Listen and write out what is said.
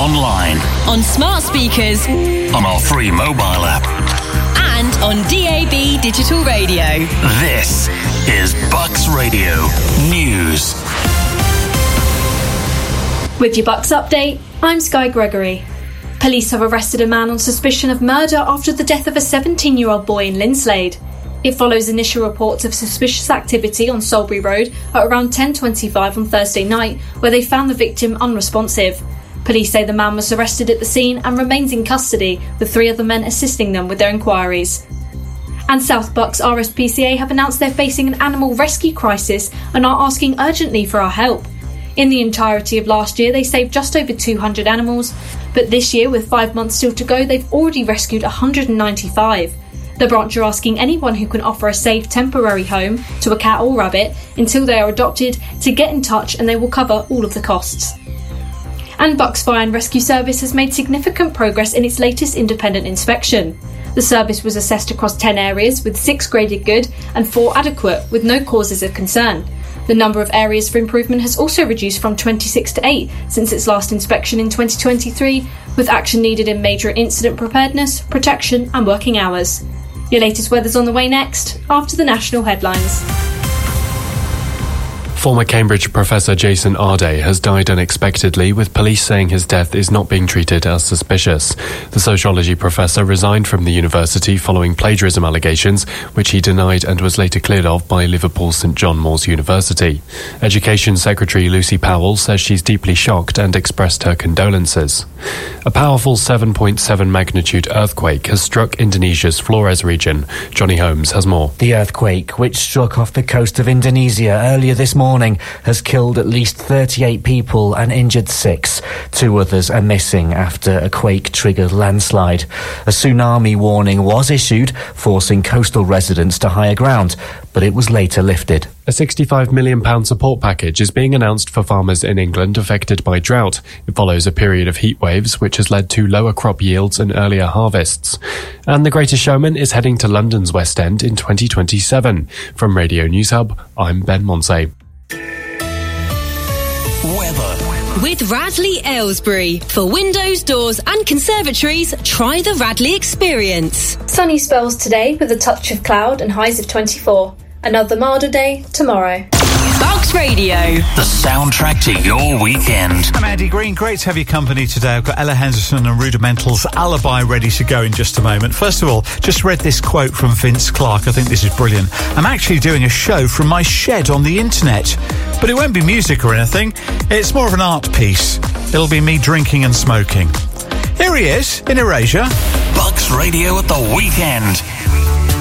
online, on smart speakers, on our free mobile app, and on DAB digital radio. This is Bucks Radio News. With your Bucks update, I'm Sky Gregory. Police have arrested a man on suspicion of murder after the death of a 17-year-old boy in Linslade. It follows initial reports of suspicious activity on Salisbury Road at around 10:25 on Thursday night, where they found the victim unresponsive. Police say the man was arrested at the scene and remains in custody, with 3 other men assisting them with their inquiries. And South Bucks RSPCA have announced they're facing an animal rescue crisis and are asking urgently for our help. In the entirety of last year, they saved just over 200 animals, but this year, with 5 months still to go, they've already rescued 195. The branch are asking anyone who can offer a safe temporary home to a cat or rabbit until they are adopted to get in touch, and they will cover all of the costs. And Bucks Fire and Rescue Service has made significant progress in its latest independent inspection. The service was assessed across 10 areas, with 6 graded good and 4 adequate, with no causes of concern. The number of areas for improvement has also reduced from 26 to 8 since its last inspection in 2023, with action needed in major incident preparedness, protection and working hours. Your latest weather's on the way next, after the national headlines. Former Cambridge professor Jason Arday has died unexpectedly, with police saying his death is not being treated as suspicious. The sociology professor resigned from the university following plagiarism allegations, which he denied and was later cleared of by Liverpool St John Moores University. Education Secretary Lucy Powell says she's deeply shocked and expressed her condolences. A powerful 7.7 magnitude earthquake has struck Indonesia's Flores region. Johnny Holmes has more. The earthquake, which struck off the coast of Indonesia earlier this morning, has killed at least 38 people and injured 6. 2 others are missing after a quake-triggered landslide. A tsunami warning was issued, forcing coastal residents to higher ground, but it was later lifted. A £65 million support package is being announced for farmers in England affected by drought. It follows a period of heat waves, which has led to lower crop yields and earlier harvests. And The Greatest Showman is heading to London's West End in 2027. From Radio News Hub, I'm Ben Monsey. Weather. With Radley Aylesbury. For windows, doors and conservatories, try the Radley experience. Sunny spells today with a touch of cloud and highs of 24. Another milder day tomorrow. Bucks Radio. The soundtrack to your weekend. I'm Andy Green. Great to have your company today. I've got Ella Henderson and Rudimental's Alibi ready to go in just a moment. First of all, just read this quote from Vince Clarke. I think this is brilliant. I'm actually doing a show from my shed on the internet, but it won't be music or anything. It's more of an art piece. It'll be me drinking and smoking. Here he is in Erasure. Bucks Radio at the weekend.